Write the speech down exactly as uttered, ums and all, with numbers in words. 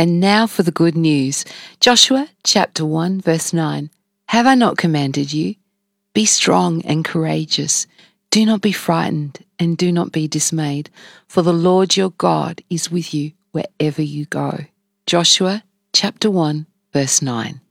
And now for the good news. Joshua chapter one verse nine. Have I not commanded you? Be strong and courageous. Do not be frightened and do not be dismayed, for the Lord your God is with you wherever you go. Joshua chapter one verse nine.